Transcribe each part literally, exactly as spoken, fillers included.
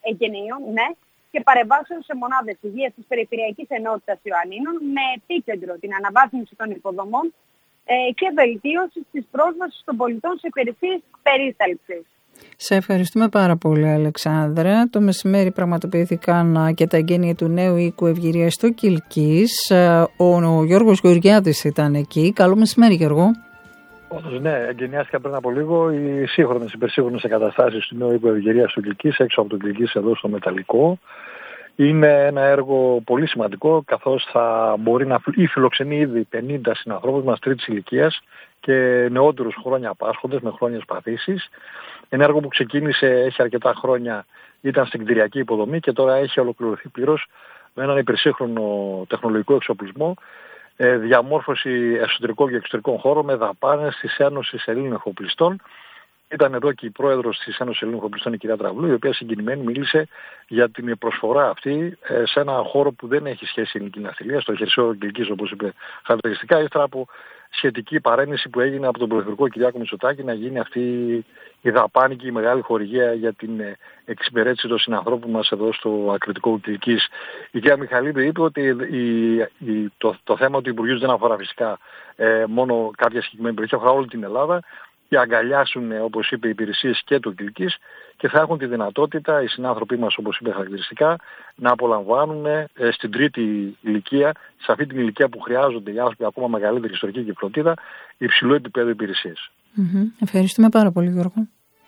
εγγενείων, ναι, και παρεμβάσεων σε μονάδες υγείας της Περιφερειακής Ενότητας Ιωαννίνων, με επίκεντρο την αναβάθμιση των υποδομών ε, και βελτίωση της πρόσβασης των πολιτών σε υπηρεσίες περίθαλψης. Σε ευχαριστούμε πάρα πολύ, Αλεξάνδρα. Το μεσημέρι πραγματοποιήθηκαν και τα εγγένεια του νέου οίκου Ευγυρίας στο Κιλκής. Ο, ο Γιώργος Γεωργιάδης ήταν εκεί. Καλό μεσημέρι, Γιώργο. Όντως, ναι, εγκαινιάστηκαν πριν από λίγο οι σύγχρονες, υπερσύγχρονες εγκαταστάσεις του νέου οίκου Ευγυρίας στο Κιλκής, έξω από το Κιλκής, εδώ στο Μεταλλικό. Είναι ένα έργο πολύ σημαντικό, καθώς θα μπορεί να ή φιλοξενεί ήδη πενήντα συνανθρώπους μας τρίτης ηλικίας και νεότερους χρόνια πάσχοντες με χρόνιες παθήσεις. Ένα έργο που ξεκίνησε, έχει αρκετά χρόνια, ήταν στην κτηριακή υποδομή και τώρα έχει ολοκληρωθεί πλήρως με έναν υπερσύγχρονο τεχνολογικό εξοπλισμό, διαμόρφωση εσωτερικών και εξωτερικών χώρων με δαπάνες της Ένωσης Ελλήνων Εφοπλιστών. Ήταν εδώ και η πρόεδρος της Ένωσης Ελλήνων Εφοπλιστών, η κυρία Τραβλού, η οποία συγκινημένη μίλησε για την προσφορά αυτή σε ένα χώρο που δεν έχει σχέση η ελληνική ναυτιλία, στο χερσαίο Κιλκής, όπως είπε χαρακτηριστικά, ύστερα από σχετική παρένεση που έγινε από τον Πρωθυπουργό Κυριάκο Μητσοτάκη να γίνει αυτή η δαπάνη και η μεγάλη χορηγία για την εξυπηρέτηση των συνανθρώπων μας εδώ στο ακριτικό Κιλκής. Η κυρία Μιχαλίδη είπε ότι η, η, το, το θέμα του Υπουργείου δεν αφορά φυσικά ε, μόνο κάποια συγκεκριμένη περιοχή, αφορά όλη την Ελλάδα και αγκαλιάσουν, όπως είπε, οι υπηρεσίες και του Κιλκής και θα έχουν τη δυνατότητα οι συνάνθρωποι μας, όπως είπε χαρακτηριστικά, να απολαμβάνουν ε, στην τρίτη ηλικία, σε αυτή την ηλικία που χρειάζονται οι άνθρωποι ακόμα μεγαλύτερη ιστορική κυκλωτίδα, υψηλού επίπεδου υπηρεσίες. Mm-hmm. Ευχαριστούμε πάρα πολύ, Γιώργο.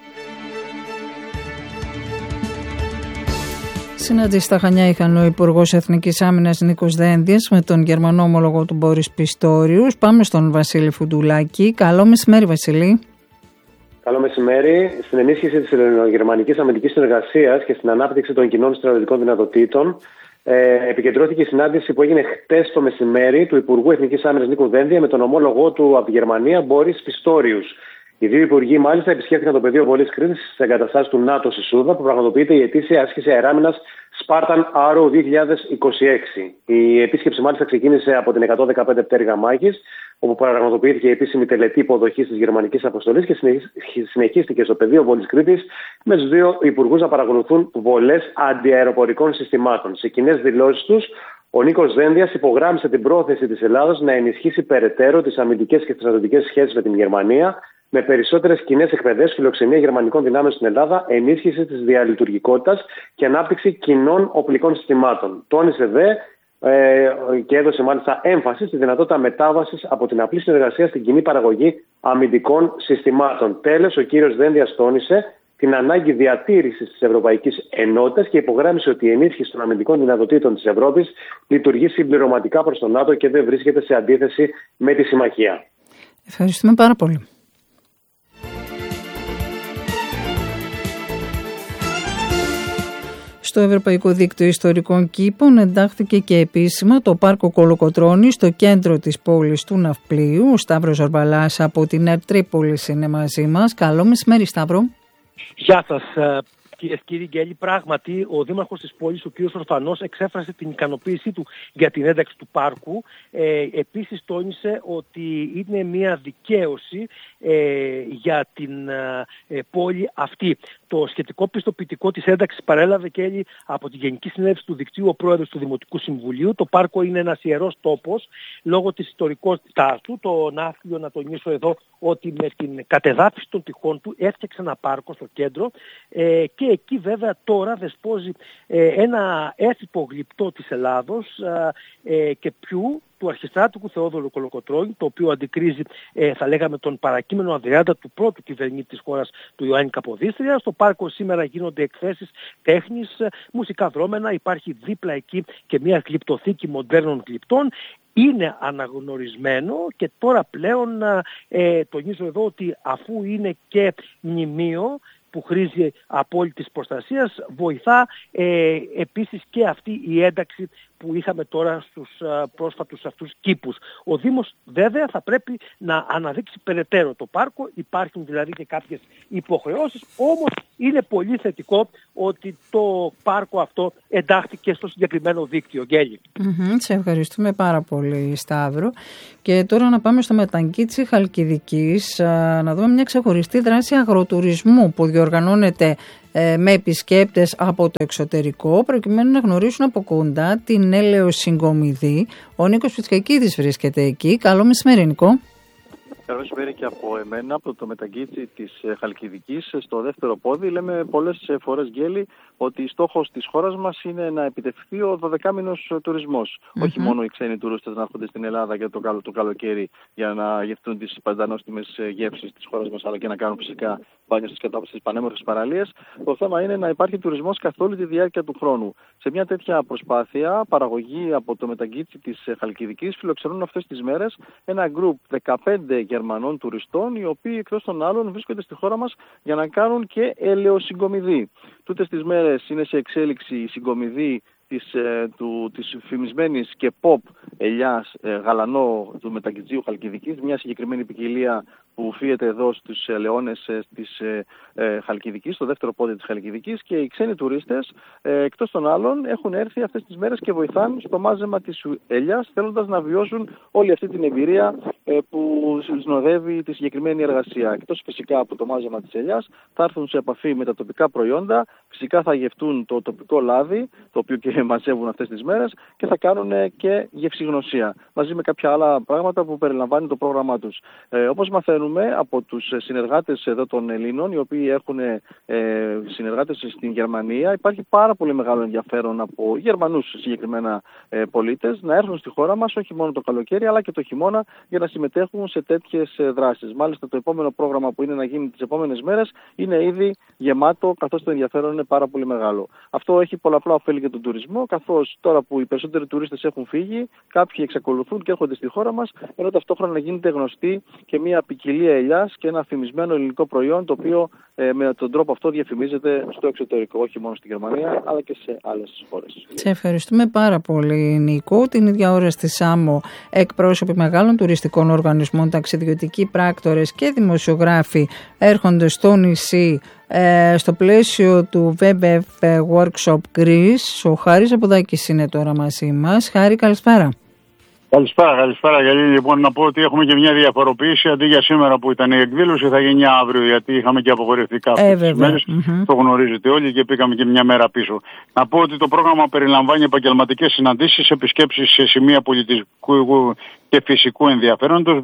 Συνάντηση στα Χανιά είχαν ο Υπουργός Εθνικής Άμυνας Νίκος Δένδιας με τον Γερμανό ομολογό του Μπόρις Πιστόριους. Πάμε στον Βασίλη Φουντουλάκη. Καλό μεσημέρι, Βασίλη. Καλό μεσημέρι. Στην ενίσχυση της ελληνογερμανικής αμυντικής συνεργασίας και στην ανάπτυξη των κοινών στρατιωτικών δυνατοτήτων, ε, επικεντρώθηκε η συνάντηση που έγινε χτες το μεσημέρι του Υπουργού Εθνικής Άμυνας Νίκου Δένδια με τον ομόλογό του από τη Γερμανία, Μπόρις Πιστόριους. Οι δύο υπουργοί μάλιστα επισκέφθηκαν το πεδίο βολής Κρήτης στις εγκαταστάσεις του ΝΑΤΟ στη Σούδα, που πραγματοποιείται η ετήσια άσκηση αεράμινας Spartan Arrow δύο χιλιάδες είκοσι έξι. Η επίσκεψη μάλιστα ξεκίνησε από την εκατόν δεκαπέντε πτέρυγα μάχης, όπου πραγματοποιήθηκε η επίσημη τελετή υποδοχής της γερμανικής αποστολής και συνεχίστηκε στο πεδίο βολής Κρήτης με τους δύο υπουργούς να παρακολουθούν βολές αντιαεροπορικών συστημάτων. Σε κοινές δηλώσεις τους, ο Νίκος Δένδιας υπογράμμισε την πρόθεση της Ελλάδας να ενισχύσει περαιτέρω τις αμυντικές και στρατιωτικές σχέσεις με την Γερμανία, με περισσότερες κοινές εκπαιδεύσεις, φιλοξενία γερμανικών δυνάμεων στην Ελλάδα, ενίσχυση της διαλειτουργικότητας και ανάπτυξη κοινών οπλικών συστημάτων. Τόνισε δε ε, και έδωσε μάλιστα έμφαση στη δυνατότητα μετάβασης από την απλή συνεργασία στην κοινή παραγωγή αμυντικών συστημάτων. Τέλος, ο κύριος Δένδιας τόνισε την ανάγκη διατήρησης της Ευρωπαϊκής Ενότητας και υπογράμμισε ότι η ενίσχυση των αμυντικών δυνατοτήτων της Ευρώπης λειτουργεί συμπληρωματικά προς τον ΝΑΤΟ και δεν βρίσκεται σε αντίθεση με τη συμμαχία. Ευχαριστούμε πάρα πολύ. Στο Ευρωπαϊκό Δίκτυο Ιστορικών Κήπων εντάχθηκε και επίσημα το Πάρκο Κολοκοτρώνη στο κέντρο της πόλης του Ναυπλίου. Ο Σταύρος Ζορμπαλάς από την ΕΡΤ Τρίπολης είναι μαζί μας. Καλό μεσημέρι, Σταύρο. Γεια σας. Κυρίες και κύριοι, Γκέλη, πράγματι ο δήμαρχος της πόλης, ο κ. Ορφανός, εξέφρασε την ικανοποίησή του για την ένταξη του πάρκου. Ε, επίσης τόνισε ότι είναι μια δικαίωση ε, για την ε, πόλη αυτή. Το σχετικό πιστοποιητικό της ένταξης παρέλαβε, Γκέλη, από τη Γενική Συνέλευση του Δικτύου ο πρόεδρος του Δημοτικού Συμβουλίου. Το πάρκο είναι ένας ιερός τόπος λόγω της ιστορικότητάς του. Το Ναύπλιο, να τονίσω εδώ, ότι με την κατεδάφιση των τυχών του έφτιαξε ένα πάρκο στο κέντρο ε, και εκεί βέβαια τώρα δεσπόζει ε, ένα έφυπο γλυπτό της Ελλάδος ε, και ποιου του αρχιστράτικου Θεόδωρου Κολοκοτρώνη, το οποίο αντικρίζει, ε, θα λέγαμε, τον παρακείμενο αδριάντα του πρώτου κυβερνήτη της χώρας, του Ιωάννη Καποδίστρια. Στο πάρκο σήμερα γίνονται εκθέσεις τέχνης, μουσικά δρόμενα, υπάρχει δίπλα εκεί και μια γλυπτοθήκη μοντέρνων γλυπτών. Είναι αναγνωρισμένο και τώρα πλέον ε, τονίζω εδώ ότι αφού είναι και μνημείο που χρήζει απόλυτης προστασίας, βοηθά ε, επίσης και αυτή η ένταξη που είχαμε τώρα στους α, πρόσφατους αυτούς κήπους. Ο Δήμος βέβαια θα πρέπει να αναδείξει περαιτέρω το πάρκο, υπάρχουν δηλαδή και κάποιες υποχρεώσεις, όμως είναι πολύ θετικό ότι το πάρκο αυτό εντάχθηκε στο συγκεκριμένο δίκτυο. Γκέλη. Mm-hmm, σε ευχαριστούμε πάρα πολύ, Σταύρο. Και τώρα να πάμε στο Μεταγκίτσι Χαλκιδικής, να δούμε μια ξεχωριστή δράση αγροτουρισμού που διοργανώνεται ε, με επισκέπτες από το εξωτερικό, προκειμένου να γνωρίσουν από κοντά την ελαιοσυγκομιδή. Ο Νίκος Πιτσικακίδης βρίσκεται εκεί. Καλό μεσημέρι, Νικό. Καλό μεσημέρι και από εμένα, από το μεταγκίτσι της Χαλκιδικής. Στο δεύτερο πόδι λέμε πολλές φορές, Γκέλη, ότι στόχος της χώρας μας είναι να επιτευχθεί ο δωδεκάμηνος τουρισμός. Mm-hmm. Όχι μόνο οι ξένοι τουρίστες να έρχονται στην Ελλάδα για το, καλο, το καλοκαίρι για να γευτούν τις παντανόστιμες γεύσεις της χώρας μας, αλλά και να κάνουν φυσικά μπάνιο στις κατάπτυξες στις πανέμορφες παραλίες. Το θέμα είναι να υπάρχει τουρισμός καθ' όλη τη διάρκεια του χρόνου. Σε μια τέτοια προσπάθεια, παραγωγή από το μεταγκίτσι της Χαλκιδικής φιλοξενούν αυτές τις μέρες ένα γκρουπ δεκαπέντε Γερμανών τουριστών, οι οποίοι εκτός των άλλων βρίσκονται στη χώρα μας για να κάνουν και ελαιοσυγκομιδή. Τούτες τις μέρες είναι σε εξέλιξη η συγκομιδή της, ε, του, της φημισμένης και pop ελιάς ε, γαλανό του μεταγκιτζίου Χαλκιδικής, μια συγκεκριμένη ποικιλία που φύεται εδώ στους ελαιώνες ε, της ε, ε, Χαλκιδικής, στο δεύτερο πόδι της Χαλκιδικής, και οι ξένοι τουρίστες ε, εκτός των άλλων έχουν έρθει αυτές τις μέρες και βοηθάν στο μάζεμα της ελιάς, θέλοντας να βιώσουν όλη αυτή την εμπειρία ε, που συνοδεύει τη συγκεκριμένη εργασία. Εκτός φυσικά από το μάζεμα της ελιάς, θα έρθουν σε επαφή με τα τοπικά προϊόντα, φυσικά θα γευτούν το τοπικό λάδι, το οποίο και μαζεύουν αυτές τις μέρες, και θα κάνουν και γευσηγνωσία, μαζί με κάποια άλλα πράγματα που περιλαμβάνει το πρόγραμμά τους. Ε, όπως μαθαίνουμε από τους συνεργάτες εδώ των Ελλήνων, οι οποίοι έχουν ε, συνεργάτες στην Γερμανία, υπάρχει πάρα πολύ μεγάλο ενδιαφέρον από Γερμανούς συγκεκριμένα ε, πολίτες να έρθουν στη χώρα μας, όχι μόνο το καλοκαίρι αλλά και το χειμώνα, για να συμμετέχουν σε τέτοιες ε, δράσεις. Μάλιστα το επόμενο πρόγραμμα που είναι να γίνει τις επόμενες μέρες είναι ήδη γεμάτο, καθώς το ενδιαφέρον είναι πάρα πολύ μεγάλο. Αυτό έχει πολλαπλά ωφέλη για τον τουρισμό, καθώς τώρα που οι περισσότεροι τουρίστες έχουν φύγει, κάποιοι εξακολουθούν και έρχονται στη χώρα μας, ενώ ταυτόχρονα γίνεται γνωστή και μια ποικιλία ελιάς και ένα φημισμένο ελληνικό προϊόν, το οποίο ε, με τον τρόπο αυτό διαφημίζεται στο εξωτερικό, όχι μόνο στη Γερμανία, αλλά και σε άλλες χώρες. Σε ευχαριστούμε πάρα πολύ, Νίκο. Την ίδια ώρα στη Σάμο, εκπρόσωποι μεγάλων τουριστικών οργανισμών, ταξιδιωτικοί πράκτορες και δημοσιογράφοι έρχονται στο νησί Ε, στο πλαίσιο του βι μπι εφ Workshop Greece. Ο Χάρης Αποδάκης είναι τώρα μαζί μας. Χάρη, καλησπέρα. Καλησπέρα, καλησπέρα. Γιατί λοιπόν να πω ότι έχουμε και μια διαφοροποίηση. Αντί για σήμερα που ήταν η εκδήλωση, θα γίνει αύριο, γιατί είχαμε και απογορευτικά αυτές τις μέρες. Mm-hmm. Το γνωρίζετε όλοι και πήγαμε και μια μέρα πίσω. Να πω ότι το πρόγραμμα περιλαμβάνει επαγγελματικές συναντήσεις, επισκέψεις σε σημεία πολιτιστικού και φυσικού ενδιαφέροντος,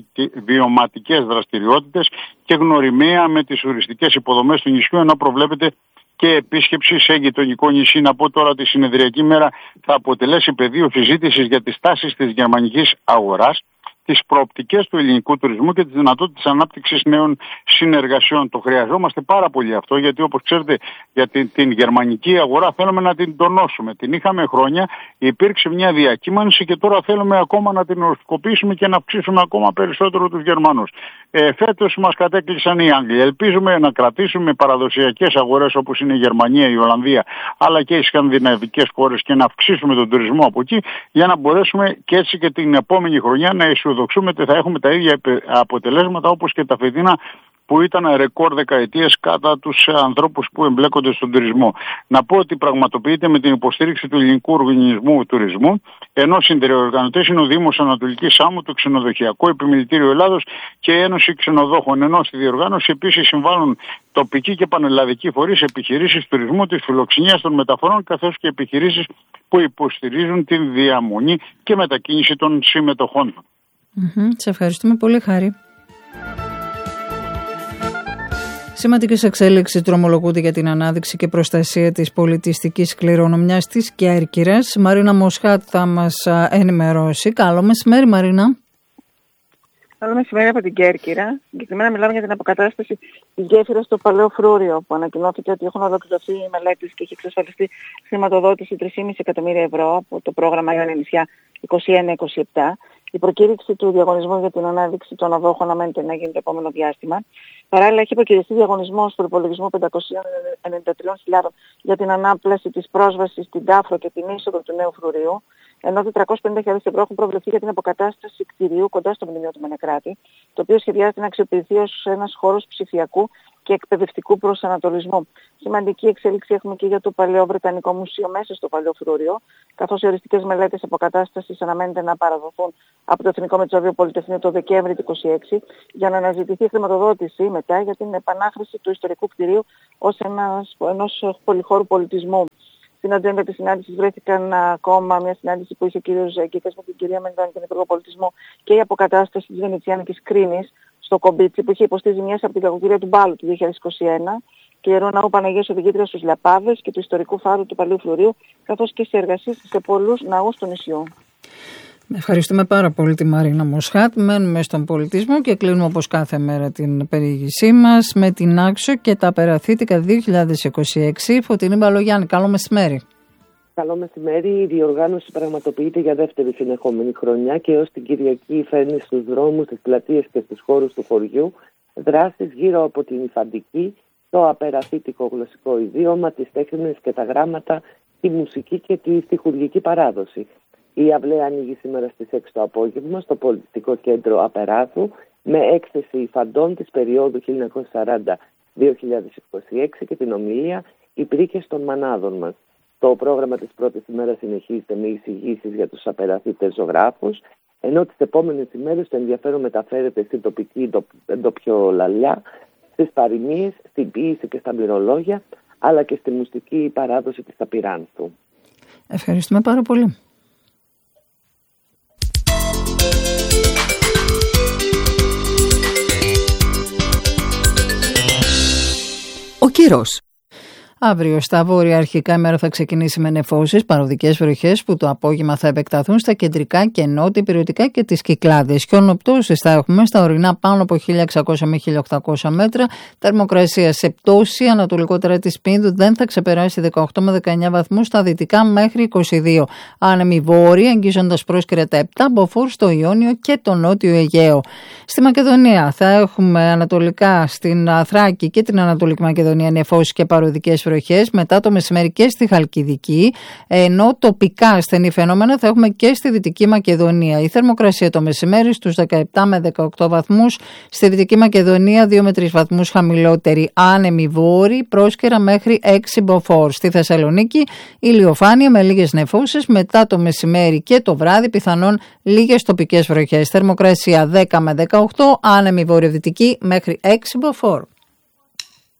βιωματικές δραστηριότητες και γνωριμία με τις τουριστικές υποδομές του νησιού, ενώ προβλέπεται και επίσκεψη σε γειτονικό νησί. Να πω τώρα ότι η συνεδριακή μέρα θα αποτελέσει πεδίο συζήτησης για τις τάσεις της γερμανικής αγοράς, τις προοπτικές του ελληνικού τουρισμού και τις δυνατότητες ανάπτυξης νέων συνεργασιών. Το χρειαζόμαστε πάρα πολύ αυτό, γιατί όπως ξέρετε για την, την γερμανική αγορά θέλουμε να την τονώσουμε. Την είχαμε χρόνια, υπήρξε μια διακύμανση και τώρα θέλουμε ακόμα να την οριστικοποιήσουμε και να αυξήσουμε ακόμα περισσότερο τους Γερμανούς. Ε, φέτος μας κατέκλυσαν οι Άγγλοι. Ελπίζουμε να κρατήσουμε παραδοσιακές αγορές όπως είναι η Γερμανία, η Ολλανδία, αλλά και οι σκανδιναβικές χώρες και να αυξήσουμε τον τουρισμό από εκεί, για να μπορέσουμε και έτσι και την επόμενη χρονιά να αισιοδοξούμε ότι θα έχουμε τα ίδια αποτελέσματα όπως και τα φετινά, που ήταν ρεκόρ δεκαετίες κατά τους ανθρώπους που εμπλέκονται στον τουρισμό. Να πω ότι πραγματοποιείται με την υποστήριξη του Ελληνικού Οργανισμού Τουρισμού, ενώ συντεροοργανωτές είναι ο Δήμος Ανατολικής Σάμου, το Ξενοδοχειακό Επιμελητήριο Ελλάδος και η Ένωση Ξενοδόχων, ενώ στη διοργάνωση επίσης συμβάλλουν τοπικοί και πανελλαδικοί φορείς, επιχειρήσεις τουρισμού, της φιλοξενίας, των μεταφορών, καθώς και επιχειρήσεις που υποστηρίζουν την διαμονή και μετακίνηση των συμμετοχών. Mm-hmm. Σε ευχαριστούμε πολύ, Χάρη. Σημαντικές εξέλιξεις δρομολογούνται για την ανάδειξη και προστασία της πολιτιστικής κληρονομιάς της Κέρκυρας. Μαρίνα Μοσχάτ θα μας ενημερώσει. Καλό μεσημέρι, Μαρίνα. Καλό μεσημέρι από την Κέρκυρα. Συγκεκριμένα μιλάμε για την αποκατάσταση της γέφυρας στο Παλαιό Φρούριο, που ανακοινώθηκε ότι έχουν ολοκληρωθεί οι μελέτες και έχει εξασφαλιστεί χρηματοδότηση τρία κόμμα πέντε εκατομμύρια ευρώ από το πρόγραμμα Ιωάννη Νησιά είκοσι ένα είκοσι επτά. Η προκήρυξη του διαγωνισμού για την ανάδειξη των οδόχων αναμένεται να γίνει το επόμενο διάστημα. Παράλληλα, έχει προκυριστεί διαγωνισμός του υπολογισμού πεντακόσιες ενενήντα τρεις χιλιάδες για την ανάπλαση της πρόσβασης στην Κάφρο και την είσοδο του Νέου Φρουρίου, ενώ τετρακόσιες πενήντα χιλιάδες ευρώ έχουν προβλεφθεί για την αποκατάσταση κτηρίου κοντά στο μνημείο του Μενεκράτη, το οποίο σχεδιάζεται να αξιοποιηθεί ως ένας χώρος ψηφιακού και εκπαιδευτικού προσανατολισμού. Σημαντική εξέλιξη έχουμε και για το Παλαιό Βρετανικό Μουσείο μέσα στο Παλαιό Φρούριο, καθώς οι οριστικές μελέτες αποκατάστασης αναμένεται να παραδοθούν από το Εθνικό Μετσόβιο Πολυτεχνείο το Δεκέμβρη του είκοσι έξι, για να αναζητηθεί χρηματοδότηση μετά για την επανάχρηση του ιστορικού κτηρίου ως ένας, ενός πολυχώρου πολιτισμού. Στην ατζέντα της συνάντησης βρέθηκαν ακόμα μια συνάντηση που είχε ο κύριος Γκίκας με την κυρία Μενδώνη, τον Υπουργό Πολιτισμού, και η αποκατάσταση της Βενετσιάνικης κρίνης στο Κομπίτσι, που είχε υποστεί ζημιές από την κακοκαιρία του Μπάλου του δύο χιλιάδες είκοσι ένα, και Ιερού Ναού Παναγίας Οδηγήτριας στους Λαπάδες και του ιστορικού φάρου του Παλαιού Φρουρίου, καθώς και σε εργασίες σε πολλούς ναούς του νησιού. Ευχαριστούμε πάρα πολύ τη Μαρίνα Μοσχάτ. Μένουμε στον πολιτισμό και κλείνουμε όπως κάθε μέρα την περιήγησή μας με την Άξο και τα Περαθήτικα δύο χιλιάδες είκοσι έξι. Φωτεινή Μπαλογιάννη, καλό μεσημέρι. Καλό μεσημέρι. Η διοργάνωση πραγματοποιείται για δεύτερη συνεχόμενη χρονιά και έως την Κυριακή φέρνει στους δρόμους, στις πλατείες και στους χώρους του χωριού δράσεις γύρω από την υφαντική, το απεραθήτικο γλωσσικό ιδίωμα, τις τέχνες και τα γράμματα, τη μουσική και τη στιχουργική παράδοση. Η αυλαία ανοίγει σήμερα στις έξι το απόγευμα στο Πολιτιστικό Κέντρο Απεράθου με έκθεση υφαντών της περίοδου χίλια εννιακόσια σαράντα με δύο χιλιάδες είκοσι έξι και την ομιλία «Οι πρίκες των μανάδων μας». Το πρόγραμμα της πρώτης ημέρας συνεχίζεται με εισηγήσεις για τους απεραθήτες ζωγράφους, ενώ τις επόμενες ημέρες το ενδιαφέρον μεταφέρεται στην τοπική ντοπιολαλιά, στις παροιμίες, στην ποίηση και στα μυρολόγια, αλλά και στη μουσική παράδοση της Απειράνθου. Ευχαριστούμε πάρα πολύ. Ο καιρός. Αύριο στα βόρεια αρχικά η μέρα θα ξεκινήσει με νεφώσεις, παροδικές βροχές που το απόγευμα θα επεκταθούν στα κεντρικά και νότια περιοτικά και τις Κυκλάδες. Χιονοπτώσεις θα έχουμε στα ορεινά πάνω από χίλια εξακόσια με χίλια οκτακόσια μέτρα. Θερμοκρασία σε πτώση, ανατολικότερα της Πίνδου δεν θα ξεπεράσει δεκαοκτώ με δεκαεννιά βαθμούς, στα δυτικά μέχρι είκοσι δύο. Άνεμοι βόρεια, αγγίζοντας πρόσκαιρα τα επτά, μποφόρ στο Ιόνιο και το νότιο Αιγαίο. Στη Μακεδονία θα έχουμε ανατολικά στην Θράκη και την Ανατολική Μακεδονία νεφώσεις και παροδικές βροχές, μετά το μεσημέρι και στη Χαλκιδική, ενώ τοπικά στενή φαινόμενα θα έχουμε και στη Δυτική Μακεδονία. Η θερμοκρασία το μεσημέρι στους δεκαεπτά με δεκαοκτώ βαθμούς, στη Δυτική Μακεδονία δύο με τρεις βαθμούς χαμηλότερη, άνεμοι βόρειοι, πρόσκαιρα μέχρι έξι μποφόρ. Στη Θεσσαλονίκη ηλιοφάνεια με λίγες νεφώσεις, μετά το μεσημέρι και το βράδυ πιθανόν λίγες τοπικές βροχές. Θερμοκρασία δέκα με δεκαοκτώ, άνεμοι βορειοδυτική μέχρι έξι μποφόρ.